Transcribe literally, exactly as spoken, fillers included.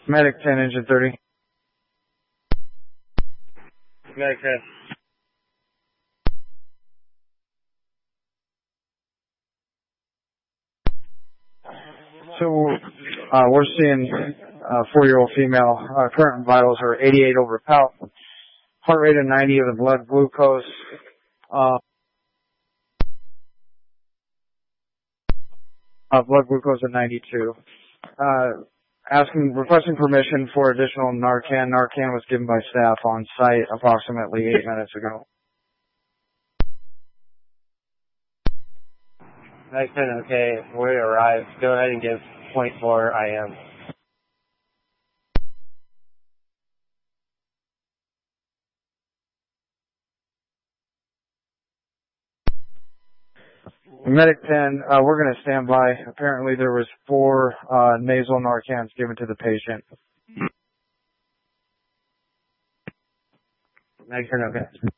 Medic ten, engine thirty. Medic ten. So, uh, we're seeing a four-year-old female. Uh, current vitals are eighty-eight over P A L. Heart rate of ninety of the blood glucose. Uh, uh, blood glucose of ninety-two. Uh, asking, requesting permission for additional Narcan. Narcan was given by staff on site approximately eight minutes ago. Medic ten, okay, we arrived. Go ahead and give point four I M. Medic ten, uh, we're going to stand by. Apparently there was four uh, nasal Narcans given to the patient. Medic ten, okay.